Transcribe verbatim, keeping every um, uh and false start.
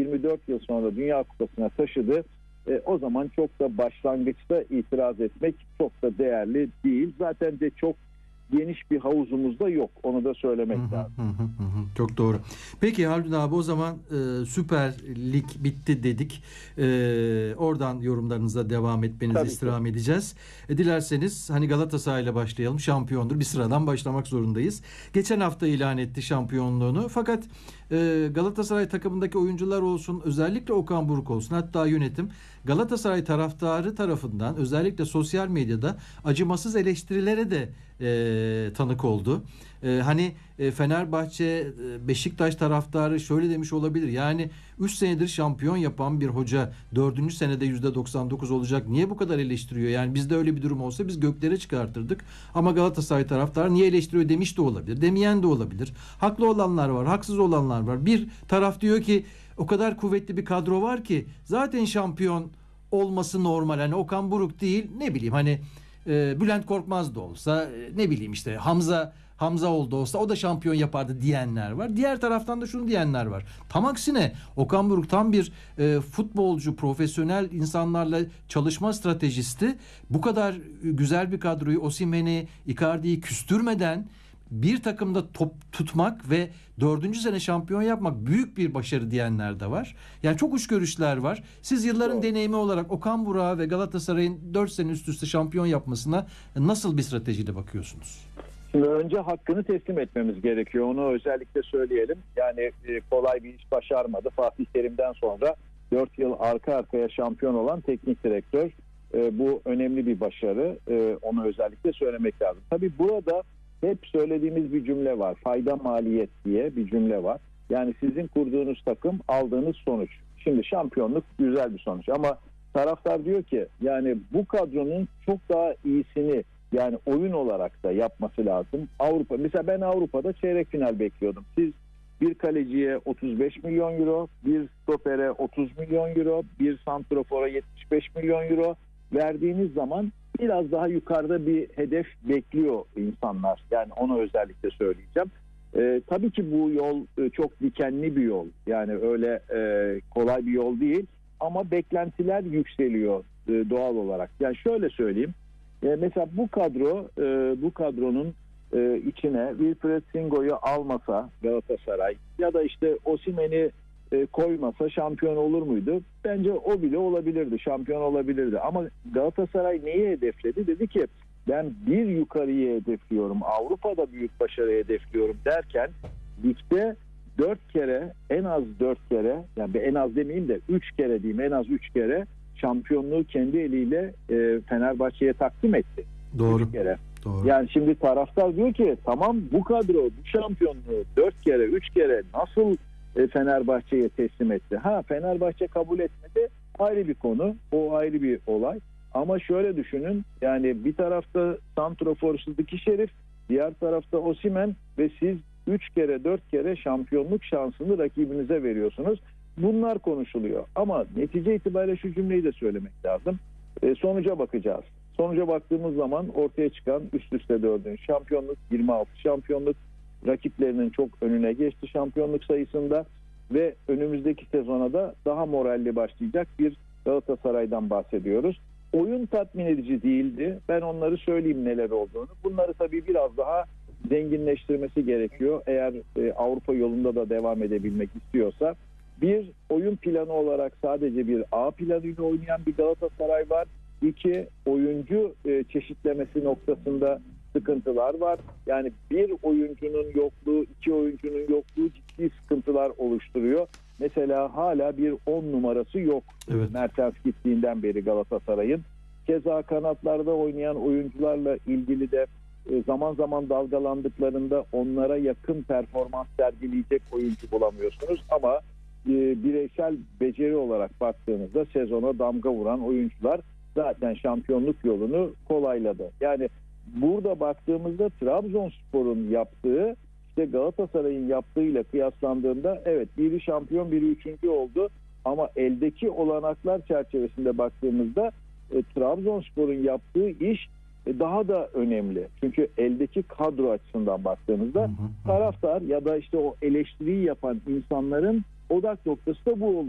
yirmi dört yıl sonra Dünya Kupası'na taşıdı. E, o zaman çok da başlangıçta itiraz etmek çok da değerli değil. Zaten de çok geniş bir havuzumuz da yok. Onu da söylemek Hı hı, lazım. hı hı, hı. Çok doğru. Peki Haldun abi, o zaman e, Süper Lig bitti dedik. E, oradan yorumlarınıza devam etmenizi Tabii istirham ki. edeceğiz. E, dilerseniz hani Galatasaray'la başlayalım. Şampiyondur. Bir sıradan başlamak zorundayız. Geçen hafta ilan etti şampiyonluğunu. Fakat e, Galatasaray takımındaki oyuncular olsun, özellikle Okan Buruk olsun, hatta yönetim Galatasaray taraftarı tarafından özellikle sosyal medyada acımasız eleştirilere de e, tanık oldu. E, hani e, Fenerbahçe, e, Beşiktaş taraftarı şöyle demiş olabilir. Yani üç senedir şampiyon yapan bir hoca dördüncü senede yüzde doksan dokuz olacak. Niye bu kadar eleştiriyor? Yani bizde öyle bir durum olsa biz göklere çıkartırdık. Ama Galatasaray taraftarı niye eleştiriyor demiş de olabilir. Demeyen de olabilir. Haklı olanlar var, haksız olanlar var. Bir taraf diyor ki o kadar kuvvetli bir kadro var ki zaten şampiyon olması normal. Hani Okan Buruk değil, ne bileyim hani e, Bülent Korkmaz da olsa, e, ne bileyim işte Hamza Hamza oldu olsa o da şampiyon yapardı diyenler var. Diğer taraftan da şunu diyenler var. Tam aksine Okan Buruk tam bir e, futbolcu, profesyonel insanlarla çalışma stratejisti. Bu kadar güzel bir kadroyu, Osimhen'i, Icardi'yi küstürmeden bir takımda top tutmak ve dördüncü sene şampiyon yapmak büyük bir başarı diyenler de var. Yani çok uç görüşler var. Siz yılların Doğru. deneyimi olarak Okan Buruk'a ve Galatasaray'ın dört sene üst üste şampiyon yapmasına nasıl bir stratejiyle bakıyorsunuz? Şimdi önce hakkını teslim etmemiz gerekiyor. Onu özellikle söyleyelim. Yani e, kolay bir iş başarmadı. Fatih Terim'den sonra dört yıl arka arkaya şampiyon olan teknik direktör. E, bu önemli bir başarı. E, onu özellikle söylemek lazım. Tabii burada hep söylediğimiz bir cümle var. Fayda maliyet diye bir cümle var. Yani sizin kurduğunuz takım, aldığınız sonuç. Şimdi şampiyonluk güzel bir sonuç ama taraftar diyor ki yani bu kadronun çok daha iyisini, yani oyun olarak da yapması lazım. Avrupa, mesela ben Avrupa'da çeyrek final bekliyordum. Siz bir kaleciye otuz beş milyon euro, bir stopere otuz milyon euro, bir santrofora yetmiş beş milyon euro verdiğiniz zaman biraz daha yukarıda bir hedef bekliyor insanlar. Yani onu özellikle söyleyeceğim. Ee, tabii ki bu yol e, çok dikenli bir yol. Yani öyle e, kolay bir yol değil. Ama beklentiler yükseliyor e, doğal olarak. Yani şöyle söyleyeyim. E, mesela bu kadro, e, bu kadronun e, içine Wilfried Singo'yu almasa Galatasaray ya da işte Osimhen'i e, koymasa şampiyon olur muydu? Bence o bile olabilirdi, şampiyon olabilirdi. Ama Galatasaray neyi hedefledi? Dedi ki ben bir yukarıyı hedefliyorum, Avrupa'da büyük başarı hedefliyorum derken ligde dört kere, en az dört kere, yani en az demeyeyim de üç kere diyeyim, en az üç kere şampiyonluğu kendi eliyle e, Fenerbahçe'ye takdim etti. Doğru. Üç kere. Doğru. Yani şimdi taraftar diyor ki tamam, bu kadro bu şampiyonluğu dört kere, üç kere nasıl e, Fenerbahçe'ye teslim etti? Ha, Fenerbahçe kabul etmedi, ayrı bir konu. O ayrı bir olay. Ama şöyle düşünün, yani bir tarafta santrofor Sıdıkı Şerif, diğer tarafta Osimhen ve siz üç kere dört kere şampiyonluk şansını rakibinize veriyorsunuz. Bunlar konuşuluyor. Ama netice itibariyle şu cümleyi de söylemek lazım. E, sonuca bakacağız. Sonuca baktığımız zaman ortaya çıkan üst üste dördüncü şampiyonluk, yirmi altı şampiyonluk, rakiplerinin çok önüne geçti şampiyonluk sayısında ve önümüzdeki sezona da daha moralli başlayacak bir Galatasaray'dan bahsediyoruz. Oyun tatmin edici değildi. Ben onları söyleyeyim neler olduğunu. Bunları tabii biraz daha zenginleştirmesi gerekiyor. Eğer e, Avrupa yolunda da devam edebilmek istiyorsa. Bir, oyun planı olarak sadece bir A planıyla oynayan bir Galatasaray var. İki, oyuncu e, çeşitlemesi noktasında sıkıntılar var. Yani bir oyuncunun yokluğu, iki oyuncunun yokluğu ciddi sıkıntılar oluşturuyor. Mesela hala bir on numarası yok. Evet. Mertens gittiğinden beri Galatasaray'ın. Keza kanatlarda oynayan oyuncularla ilgili de e, zaman zaman dalgalandıklarında onlara yakın performans sergileyecek oyuncu bulamıyorsunuz. Ama e, bireysel beceri olarak baktığınızda sezona damga vuran oyuncular zaten şampiyonluk yolunu kolayladı. Yani burada baktığımızda Trabzonspor'un yaptığı işte Galatasaray'ın yaptığıyla kıyaslandığında evet, biri şampiyon, biri üçüncü oldu. Ama eldeki olanaklar çerçevesinde baktığımızda e, Trabzonspor'un yaptığı iş e, daha da önemli. Çünkü eldeki kadro açısından baktığımızda hı hı hı. taraftar ya da işte o eleştiriyi yapan insanların odak noktası da bu oluyor.